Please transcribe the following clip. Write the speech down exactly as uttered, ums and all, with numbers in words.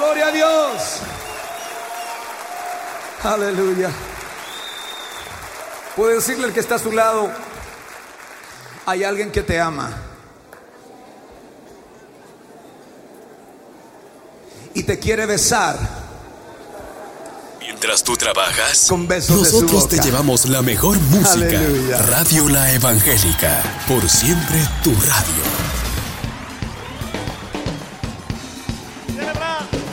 Gloria a Dios. Aleluya. Puede decirle al que está a su lado: hay alguien que te ama y te quiere besar. Mientras tú trabajas, con besos de su nosotros boca. te llevamos la mejor música. Aleluya. Radio La Evangélica, por siempre tu radio.